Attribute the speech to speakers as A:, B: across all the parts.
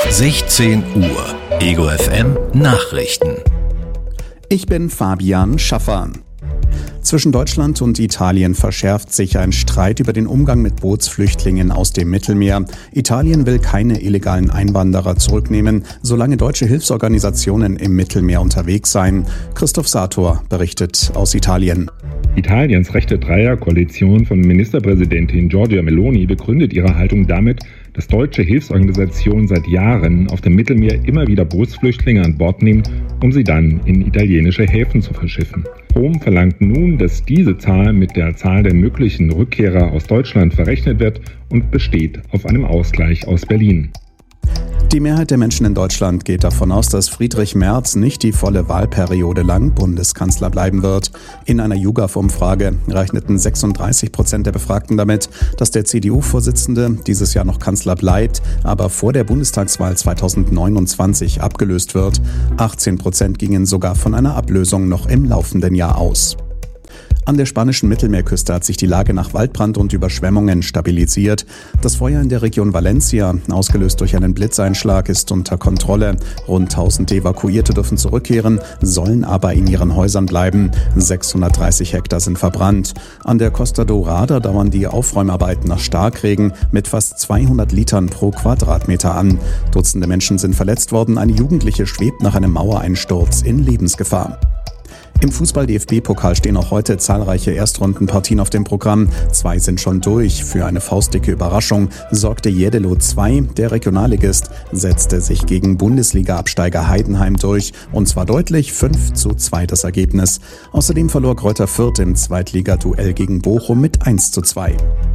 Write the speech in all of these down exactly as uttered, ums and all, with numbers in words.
A: sechzehn Uhr. Ego F M Nachrichten.
B: Ich bin Fabian Schaffer. Zwischen Deutschland und Italien verschärft sich ein Streit über den Umgang mit Bootsflüchtlingen aus dem Mittelmeer. Italien will keine illegalen Einwanderer zurücknehmen, solange deutsche Hilfsorganisationen im Mittelmeer unterwegs seien. Christoph Sator berichtet aus Italien.
C: Italiens rechte Dreierkoalition von Ministerpräsidentin Giorgia Meloni begründet ihre Haltung damit, dass deutsche Hilfsorganisationen seit Jahren auf dem Mittelmeer immer wieder Bootsflüchtlinge an Bord nehmen, um sie dann in italienische Häfen zu verschiffen. Rom verlangt nun, dass diese Zahl mit der Zahl der möglichen Rückkehrer aus Deutschland verrechnet wird und besteht auf einem Ausgleich aus Berlin.
B: Die Mehrheit der Menschen in Deutschland geht davon aus, dass Friedrich Merz nicht die volle Wahlperiode lang Bundeskanzler bleiben wird. In einer YouGov-Umfrage rechneten sechsunddreißig Prozent der Befragten damit, dass der C D U-Vorsitzende dieses Jahr noch Kanzler bleibt, aber vor der Bundestagswahl zweitausendneunundzwanzig abgelöst wird. achtzehn Prozent gingen sogar von einer Ablösung noch im laufenden Jahr aus. An der spanischen Mittelmeerküste hat sich die Lage nach Waldbrand und Überschwemmungen stabilisiert. Das Feuer in der Region Valencia, ausgelöst durch einen Blitzeinschlag, ist unter Kontrolle. Rund tausend Evakuierte dürfen zurückkehren, sollen aber in ihren Häusern bleiben. sechshundertdreißig Hektar sind verbrannt. An der Costa Dorada dauern die Aufräumarbeiten nach Starkregen mit fast zweihundert Litern pro Quadratmeter an. Dutzende Menschen sind verletzt worden. Eine Jugendliche schwebt nach einem Mauereinsturz in Lebensgefahr. Im Fußball-D F B-Pokal stehen auch heute zahlreiche Erstrundenpartien auf dem Programm. Zwei sind schon durch. Für eine faustdicke Überraschung sorgte Jedelo zwei. Der Regionalligist setzte sich gegen Bundesliga-Absteiger Heidenheim durch. Und zwar deutlich, fünf zu zwei das Ergebnis. Außerdem verlor Greuther Fürth im Zweitligaduell gegen Bochum mit eins zu zwei.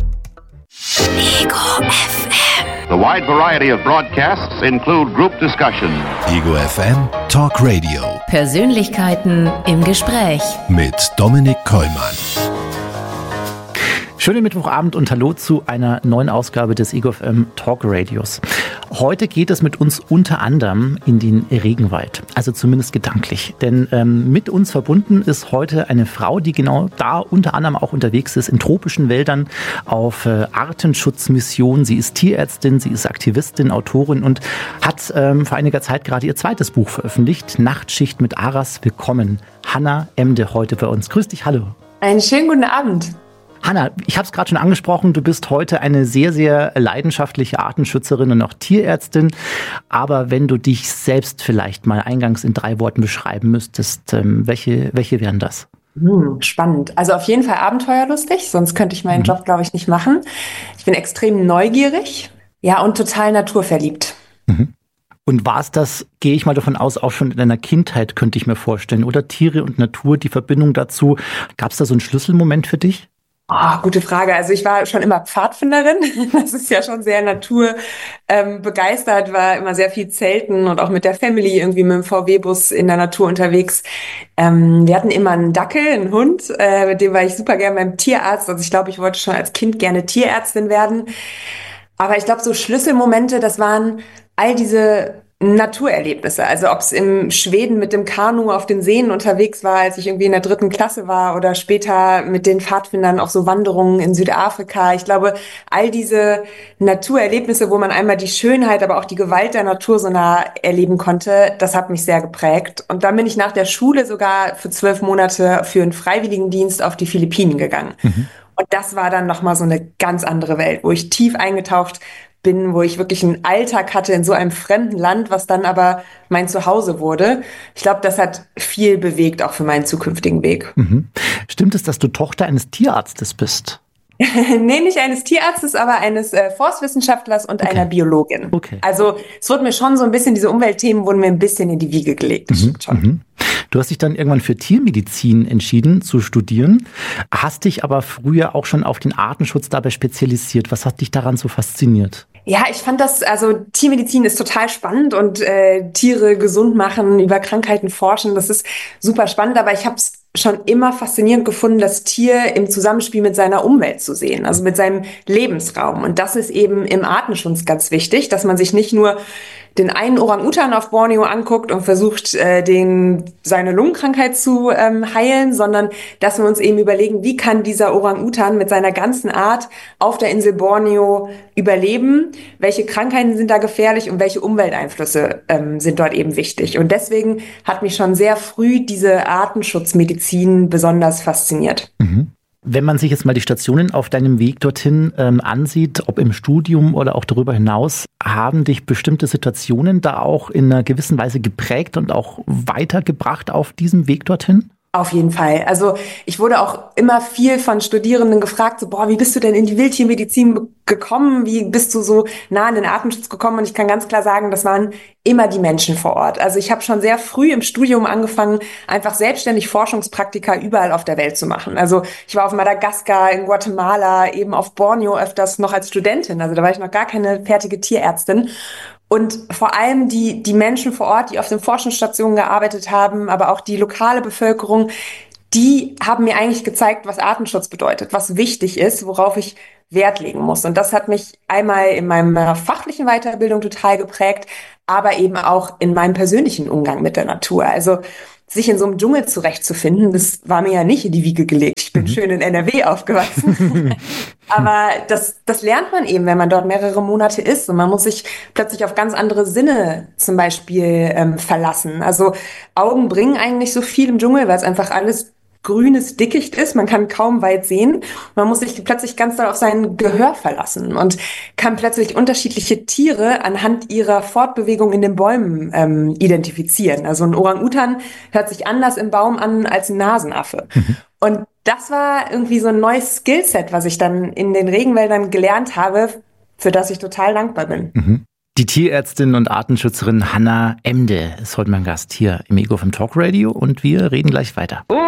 A: Ego F M.
D: The wide variety of broadcasts include group discussion.
A: Ego F M Talk Radio.
E: Persönlichkeiten im Gespräch.
A: Mit Dominik Kollmann.
F: Schönen Mittwochabend und hallo zu einer neuen Ausgabe des Ego F M Talk Radios. Heute geht es mit uns unter anderem in den Regenwald, also zumindest gedanklich. Denn ähm, mit uns verbunden ist heute eine Frau, die genau da unter anderem auch unterwegs ist, in tropischen Wäldern auf äh, Artenschutzmission. Sie ist Tierärztin, sie ist Aktivistin, Autorin und hat ähm, vor einiger Zeit gerade ihr zweites Buch veröffentlicht, Nachtschicht mit Aras. Willkommen, Hanna Emde, heute bei uns. Grüß dich, hallo.
G: Einen schönen guten Abend.
F: Hanna, ich habe es gerade schon angesprochen, du bist heute eine sehr, sehr leidenschaftliche Artenschützerin und auch Tierärztin. Aber wenn du dich selbst vielleicht mal eingangs in drei Worten beschreiben müsstest, ähm, welche, welche wären das?
G: Hm, spannend. Also auf jeden Fall abenteuerlustig, sonst könnte ich meinen mhm. Job, glaube ich, nicht machen. Ich bin extrem neugierig, ja, und total naturverliebt.
F: Mhm. Und war es das, gehe ich mal davon aus, auch schon in deiner Kindheit, könnte ich mir vorstellen, oder? Tiere und Natur, die Verbindung dazu. Gab es da so einen Schlüsselmoment für dich?
G: Oh, gute Frage. Also ich war schon immer Pfadfinderin. Das ist ja schon sehr naturbegeistert, ähm, begeistert, war immer sehr viel Zelten und auch mit der Family irgendwie mit dem V W-Bus in der Natur unterwegs. Ähm, wir hatten immer einen Dackel, einen Hund, äh, mit dem war ich super gern beim Tierarzt. Also ich glaube, ich wollte schon als Kind gerne Tierärztin werden. Aber ich glaube, so Schlüsselmomente, das waren all diese Naturerlebnisse, also ob es im Schweden mit dem Kanu auf den Seen unterwegs war, als ich irgendwie in der dritten Klasse war oder später mit den Pfadfindern auf so Wanderungen in Südafrika. Ich glaube, all diese Naturerlebnisse, wo man einmal die Schönheit, aber auch die Gewalt der Natur so nah erleben konnte, das hat mich sehr geprägt. Und dann bin ich nach der Schule sogar für zwölf Monate für einen Freiwilligendienst auf die Philippinen gegangen. Mhm. Und das war dann nochmal so eine ganz andere Welt, wo ich tief eingetaucht bin, wo ich wirklich einen Alltag hatte in so einem fremden Land, was dann aber mein Zuhause wurde. Ich glaube, das hat viel bewegt, auch für meinen zukünftigen Weg.
F: Mhm. Stimmt es, dass du Tochter eines Tierarztes bist?
G: Nee, nicht eines Tierarztes, aber eines äh, Forstwissenschaftlers und okay. einer Biologin. Okay. Also es wurde mir schon so ein bisschen, diese Umweltthemen wurden mir ein bisschen in die Wiege gelegt. Das
F: mhm. schon. Mhm. Du hast dich dann irgendwann für Tiermedizin entschieden zu studieren, hast dich aber früher auch schon auf den Artenschutz dabei spezialisiert. Was hat dich daran so fasziniert?
G: Ja, ich fand das, also Tiermedizin ist total spannend und äh, Tiere gesund machen, über Krankheiten forschen, das ist super spannend, aber ich habe es schon immer faszinierend gefunden, das Tier im Zusammenspiel mit seiner Umwelt zu sehen, also mit seinem Lebensraum. Und das ist eben im Artenschutz ganz wichtig, dass man sich nicht nur den einen Orang-Utan auf Borneo anguckt und versucht, äh, den, seine Lungenkrankheit zu ähm, heilen, sondern dass wir uns eben überlegen, wie kann dieser Orang-Utan mit seiner ganzen Art auf der Insel Borneo überleben, welche Krankheiten sind da gefährlich und welche Umwelteinflüsse ähm, sind dort eben wichtig. Und deswegen hat mich schon sehr früh diese Artenschutzmedizin besonders fasziniert.
F: Mhm. Wenn man sich jetzt mal die Stationen auf deinem Weg dorthin ähm, ansieht, ob im Studium oder auch darüber hinaus, haben dich bestimmte Situationen da auch in einer gewissen Weise geprägt und auch weitergebracht auf diesem Weg dorthin?
G: Auf jeden Fall. Also ich wurde auch immer viel von Studierenden gefragt, so, boah, wie bist du denn in die Wildtiermedizin gekommen? Wie bist du so nah an den Artenschutz gekommen? Und ich kann ganz klar sagen, das waren immer die Menschen vor Ort. Also ich habe schon sehr früh im Studium angefangen, einfach selbstständig Forschungspraktika überall auf der Welt zu machen. Also ich war auf Madagaskar, in Guatemala, eben auf Borneo öfters noch als Studentin. Also da war ich noch gar keine fertige Tierärztin. Und vor allem die, die Menschen vor Ort, die auf den Forschungsstationen gearbeitet haben, aber auch die lokale Bevölkerung, die haben mir eigentlich gezeigt, was Artenschutz bedeutet, was wichtig ist, worauf ich Wert legen muss. Und das hat mich einmal in meiner fachlichen Weiterbildung total geprägt, aber eben auch in meinem persönlichen Umgang mit der Natur. Also sich in so einem Dschungel zurechtzufinden, das war mir ja nicht in die Wiege gelegt. Ich bin mhm. schön in N R W aufgewachsen. Aber das, das lernt man eben, wenn man dort mehrere Monate ist. Und man muss sich plötzlich auf ganz andere Sinne zum Beispiel ähm, verlassen. Also Augen bringen eigentlich so viel im Dschungel, weil es einfach alles grünes Dickicht ist. Man kann kaum weit sehen. Man muss sich plötzlich ganz doll auf sein Gehör verlassen und kann plötzlich unterschiedliche Tiere anhand ihrer Fortbewegung in den Bäumen ähm, identifizieren. Also ein Orang-Utan hört sich anders im Baum an als ein Nasenaffe. Mhm. Und das war irgendwie so ein neues Skillset, was ich dann in den Regenwäldern gelernt habe, für das ich total dankbar bin.
F: Mhm. Die Tierärztin und Artenschützerin Hanna Emde ist heute mein Gast hier im Ego vom Talk Radio und wir reden gleich weiter.
H: Oh